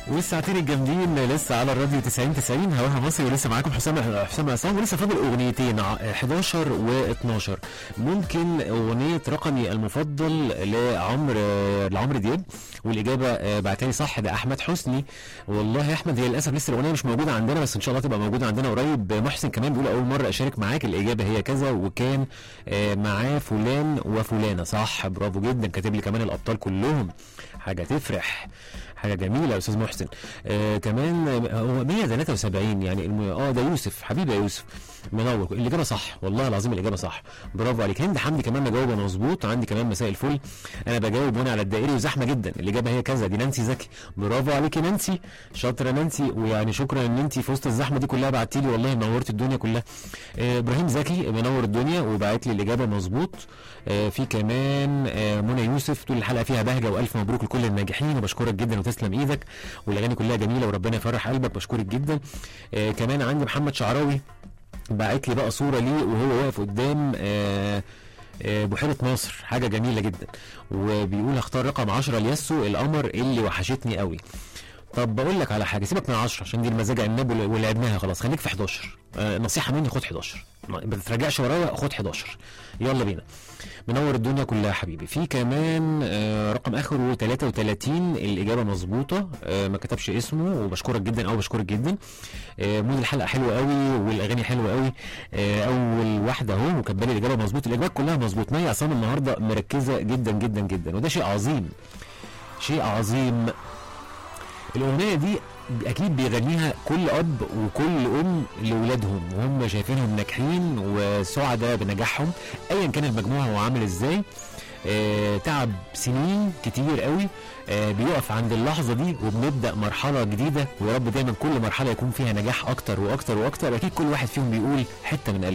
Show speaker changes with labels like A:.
A: والساعتين الجامدين لسه على الراديو 90 هواها مصري، ولسه معاكم حسام عصام، ولسه فاضل اغنيتين 11 و12. ممكن اغنيه رقمي المفضل لعمرو دياب، والاجابه بعتالي صح، ده احمد حسني. والله يا احمد هي للاسف لسه الاغنيه مش موجوده عندنا، بس ان شاء الله تبقى موجوده عندنا قريب. محسن كمان بيقول اول مره اشارك معاك، الاجابه هي كذا، وكان معاه فلان وفلانه. صح، برافو جدا، كاتب لي كمان الابطال كلهم، حاجه تفرح، حاجه جميله يا استاذ محسن. كمان هو 173 يعني ده يوسف، حبيبي يا يوسف، منور. الاجابه صح والله العظيم، الاجابه صح، برافو عليك. هند حمدي كمان مجاوبه مظبوط. عندي كمان مساء الفل، انا بجاوب وانا على الدائري وزحمه جدا، الاجابه هي كذا. دي نانسي زكي، برافو عليك يا نانسي، شاطره نانسي، ويعني شكرا ان انت في وسط الزحمه دي كلها بعتي لي، والله نورت الدنيا كلها. ابراهيم زكي منور الدنيا وبعت لي الاجابه مظبوط. في كمان منى يوسف، طول الحلقه فيها بهجه، والف مبروك لكل الناجحين، وبشكرك جدا وتسلم ايدك، والاغاني كلها جميله وربنا يفرح قلبك، بشكرك جدا. كمان عندي محمد شعراوي بعت لي بقى صوره ليه وهو واقف قدام بحيره ناصر، حاجه جميله جدا، وبيقول هختار رقم 10 لياسو القمر اللي وحشتني قوي. طب بقول لك على حاجه، سيبك من 10 عشان دي المزاج عناب ولعبناها خلاص، خليك في 11. نصيحه مني، خد 11، ما تتراجعش ورايا، خد 11، يلا بينا. منور الدنيا كلها حبيبي. في كمان رقم اخره 33 الاجابه مظبوطه، ما كتبش اسمه، وبشكرك جدا، او بشكرك جدا. مود الحلقه حلوه قوي والاغاني حلوه قوي. اول واحده اهو وكاتبه لي الاجابه مظبوط، الاجابات كلها مظبوط. مي عصام النهارده مركزه جدا جدا جدا، وده شيء عظيم، شيء عظيم. الاغنيه دي اكيد بيغنيها كل اب وكل ام لاولادهم وهم شايفينهم ناجحين وسعداء بنجاحهم، ايا كان المجموع هو عامل ازاي. تعب سنين كتير قوي، بيقف عند اللحظه دي وبنبدا مرحله جديده، ويا رب دايما كل مرحله يكون فيها نجاح اكتر واكتر واكتر. اكيد كل واحد فيهم بيقول حته من قلبه.